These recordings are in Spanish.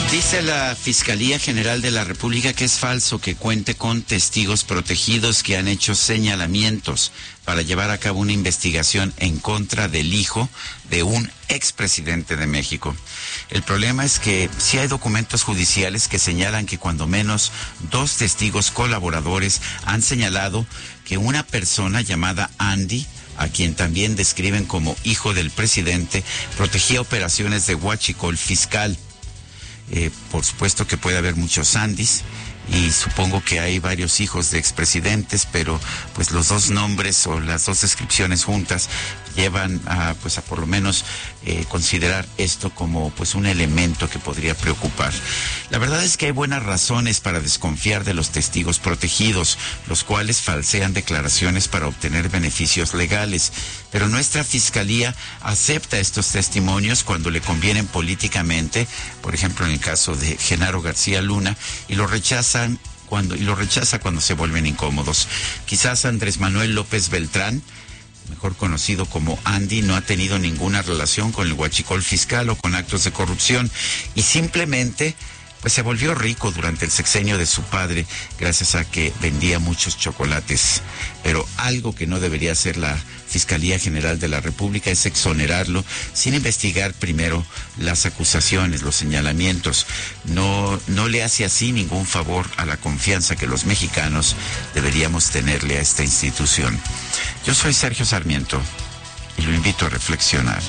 Dice la Fiscalía General de la República que es falso que cuente con testigos protegidos que han hecho señalamientos para llevar a cabo una investigación en contra del hijo de un expresidente de México. El problema es que sí hay documentos judiciales que señalan que cuando menos 2 testigos colaboradores han señalado que una persona llamada Andy, a quien también describen como hijo del presidente, protegía operaciones de huachicol fiscal. Por supuesto que puede haber muchos Andys y supongo que hay varios hijos de expresidentes, pero pues los 2 nombres o las 2 descripciones juntas llevan a por lo menos considerar esto como pues un elemento que podría preocupar. La verdad es que hay buenas razones para desconfiar de los testigos protegidos, los cuales falsean declaraciones para obtener beneficios legales, pero nuestra fiscalía acepta estos testimonios cuando le convienen políticamente, por ejemplo en el caso de Genaro García Luna, y lo rechaza cuando se vuelven incómodos. Quizás Andrés Manuel López Beltrán, mejor conocido como Andy, no ha tenido ninguna relación con el huachicol fiscal o con actos de corrupción y simplemente pues se volvió rico durante el sexenio de su padre gracias a que vendía muchos chocolates. Pero algo que no debería hacer la Fiscalía General de la República es exonerarlo sin investigar primero las acusaciones, los señalamientos. No le hace así ningún favor a la confianza que los mexicanos deberíamos tenerle a esta institución. Yo soy Sergio Sarmiento y lo invito a reflexionar.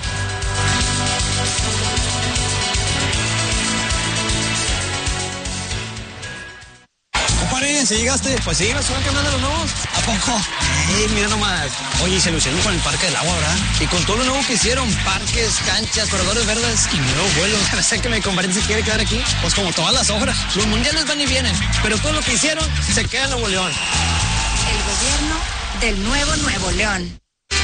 ¿Si llegaste? Pues sí, me suena que andan de los nuevos. ¿A poco? Mira nomás. Oye, se lucieron con el Parque del Agua, ¿verdad? Y con todo lo nuevo que hicieron, parques, canchas, corredores verdes y nuevos vuelos. No sé que mi compadre se quiere quedar aquí. Pues como todas las obras. Los mundiales van y vienen, pero todo lo que hicieron se queda en Nuevo León. El gobierno del nuevo Nuevo León.